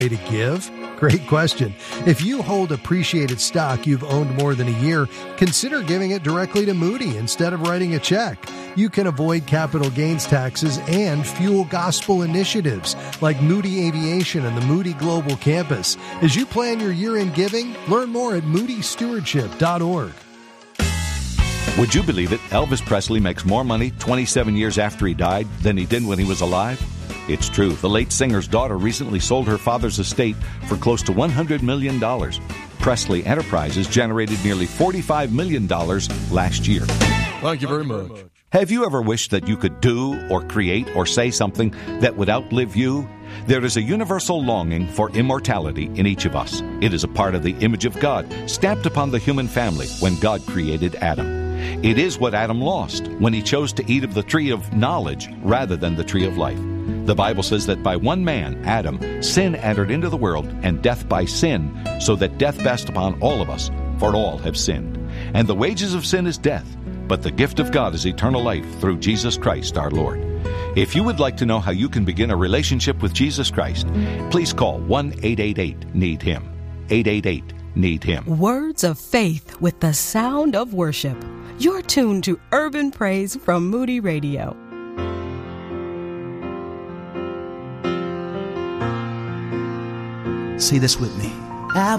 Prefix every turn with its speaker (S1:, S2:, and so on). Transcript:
S1: to give? Great question. If you hold appreciated stock you've owned more than a year, consider giving it directly to Moody instead of writing a check. You can avoid capital gains taxes and fuel gospel initiatives like Moody Aviation and the Moody Global Campus. As you plan your year-end giving, learn more at moodystewardship.org.
S2: Would you believe it? Elvis Presley makes more money 27 years after he died than he did when he was alive? It's true. The late singer's daughter recently sold her father's estate for close to $100 million. Presley Enterprises generated nearly $45 million last year.
S3: Thank you very much.
S2: Have you ever wished that you could do or create or say something that would outlive you? There is a universal longing for immortality in each of us. It is a part of the image of God stamped upon the human family when God created Adam. It is what Adam lost when he chose to eat of the tree of knowledge rather than the tree of life. The Bible says that by one man, Adam, sin entered into the world, and death by sin, so that death passed upon all of us, for all have sinned. And the wages of sin is death, but the gift of God is eternal life through Jesus Christ our Lord. If you would like to know how you can begin a relationship with Jesus Christ, please call 1-888-NEED-HIM. 888-NEED-HIM.
S4: Words of faith with the sound of worship. You're tuned to Urban Praise from Moody Radio.
S5: Say this with me.